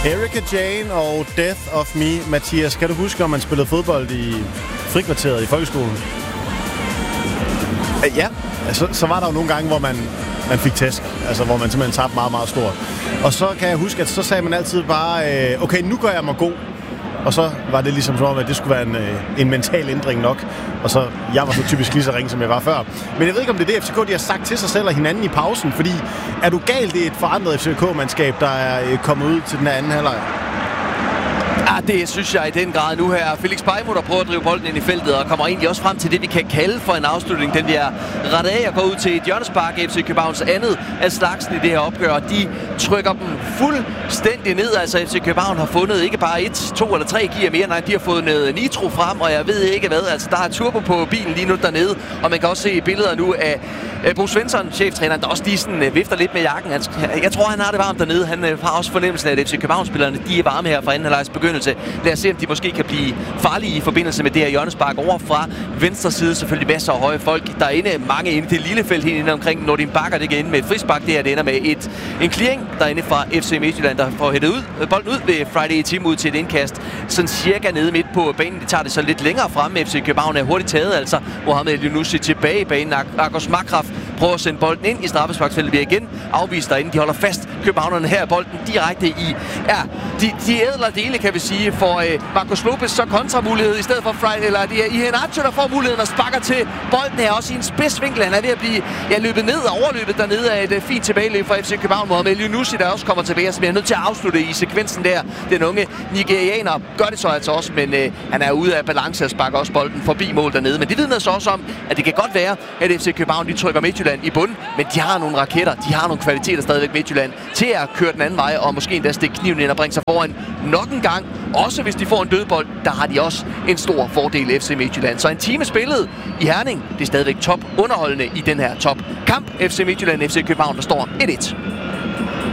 Erika Jane og Death of Me. Mathias, kan du huske, om man spillede fodbold i frikvarteret i folkeskolen? Ja. Så var der jo nogle gange, hvor man fik tæsk. Altså, hvor man simpelthen tabte meget, meget stort. Og så kan jeg huske, at så sagde man altid bare, okay, nu gør jeg mig god. Og så var det ligesom som om, at det skulle være en mental ændring nok. Og så, jeg var så typisk lige så ringe, som jeg var før. Men jeg ved ikke, om det er det, FCK de har sagt til sig selv og hinanden i pausen. Fordi er du galt, det er et forandret FCK-mandskab, der er kommet ud til den her anden halvleg? Det synes jeg i den grad nu her. Felix Beimo, der prøver at drive bolden ind i feltet, og kommer egentlig også frem til det, vi kan kalde for en afslutning. Den bliver rettet af og går ud til et hjørnespark. FC Københavns andet af slagsen i det her opgør. De trykker dem fuldstændig ned. Altså FC København har fundet ikke bare 1, 2 eller 3 gear mere. Nej, de har fået noget nitro frem, og jeg ved ikke hvad. Altså der er turbo på bilen lige nu dernede, og man kan også se billeder nu af Bo Svensson, cheftræneren, der også lige sådan vifter lidt med jakken. Jeg tror, han har det varmt dernede. Han har også fornemmelsen af, at FC København-spillerne, de er varme her fra anden halvlegs begyndelse. Lad os se, om de måske kan blive farlige i forbindelse med det her hjørnespark over fra venstre side. Selvfølgelig masser af høje folk derinde. Mange inde i det lille felt helt inde omkring Nordin Bakker. Det kan ende med et frispark. Det her det ender med en clearing derinde fra FC Midtjylland, der får hættet bolden ud ved Friday Team ud til et indkast. Sådan cirka nede midt på banen. De tager det så lidt længere frem. FC København er hurtigt taget. Altså Mohamed Eliounousi tilbage i banen. Agos Makraf prøver at sende bolden ind i straffesparksfeltet. Vi igen afvist derinde. De holder fast. Københavnerne her bolden direkte i de ædler dele, kan vi sige, for Marcos Lopez så kontramulighed i stedet for Friday, eller det er Iheanacho, der får muligheden og sparker til bolden her også i en spidsvinkel. Han er ved at blive løbet ned og overløbet dernede af et fint tilbageløb fra FC København. Mohamed Eliounousi, der også kommer tilbage, så bliver nødt til at afslutte i sekvensen der. Den unge nigerianer gør det så altså også, men han er ude af balance og sparker også bolden forbi mål dernede. Men det vidner så også om, at det kan godt være, at FC København de trykker Midtjylland i bund, men de har nogle raketter, de har nogle kvaliteter stadigvæk Midtjylland til at køre den anden vej og måske endda stikke kniven ind og bringe sig foran nok en gang. Også hvis de får en dødbold, der har de også en stor fordel FC Midtjylland. Så en time spillet i Herning, det er stadigvæk top underholdende i den her top kamp. FC Midtjylland, FC København, der står 1-1.